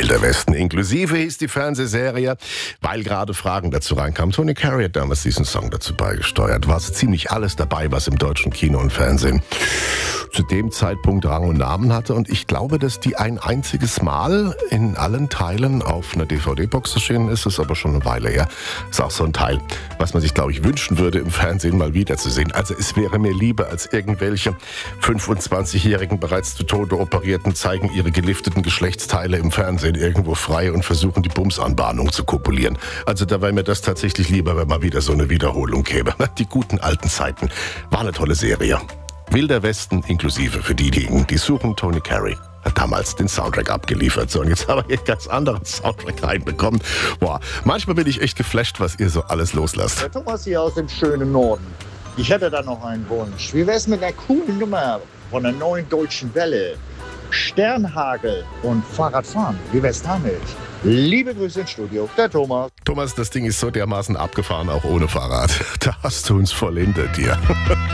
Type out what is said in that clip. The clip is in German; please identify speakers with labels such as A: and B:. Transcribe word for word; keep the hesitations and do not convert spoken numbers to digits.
A: Wilder Westen inklusive hieß die Fernsehserie, weil gerade Fragen dazu reinkamen. Tony Carey hat damals diesen Song dazu beigesteuert. War so ziemlich alles dabei, was im deutschen Kino und Fernsehen zu dem Zeitpunkt Rang und Namen hatte. Und ich glaube, dass die ein einziges Mal in allen Teilen auf einer D V D-Box erschienen ist. Ist aber schon eine Weile her. Ist auch so ein Teil, was man sich, glaube ich, wünschen würde, im Fernsehen mal wiederzusehen. Also es wäre mir lieber, als irgendwelche fünfundzwanzigjährigen bereits zu Tode Operierten zeigen ihre gelifteten Geschlechtsteile im Fernsehen irgendwo frei und versuchen, die Bumsanbahnung zu kopulieren. Also da wäre mir das tatsächlich lieber, wenn mal wieder so eine Wiederholung käme. Die guten alten Zeiten. War eine tolle Serie. Wilder Westen inklusive für diejenigen, die suchen. Tony Carey hat damals den Soundtrack abgeliefert. So, und jetzt haben wir hier einen ganz anderen Soundtrack reinbekommen. Boah, manchmal bin ich echt geflasht, was ihr so alles loslasst.
B: Der Thomas hier aus dem schönen Norden. Ich hätte da noch einen Wunsch. Wie wär's mit einer coolen Nummer von der neuen Deutschen Welle? Sternhagel und Fahrradfahren. Wie wär's damit? Liebe Grüße ins Studio, der Thomas.
A: Thomas, das Ding ist so dermaßen abgefahren, auch ohne Fahrrad. Da hast du uns voll hinter dir.